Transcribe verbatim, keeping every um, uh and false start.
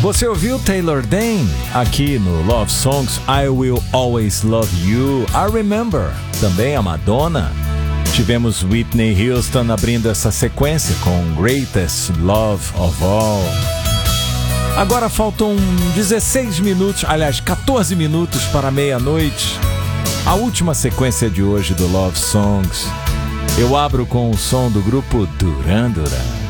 Você ouviu Taylor Dayne aqui no Love Songs, I Will Always Love You, I Remember, também a Madonna. Tivemos Whitney Houston abrindo essa sequência com Greatest Love of All. Agora faltam dezesseis minutos, aliás, catorze minutos para meia-noite. A última sequência de hoje do Love Songs. Eu abro com o som do grupo Duran Duran.